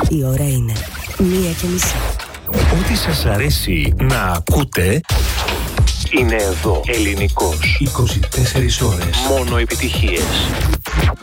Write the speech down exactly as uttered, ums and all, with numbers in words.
Η ώρα είναι μία και μισή. Ό,τι σας αρέσει να ακούτε είναι εδώ. Ελληνικός. είκοσι τέσσερις ώρες. Μόνο επιτυχίες.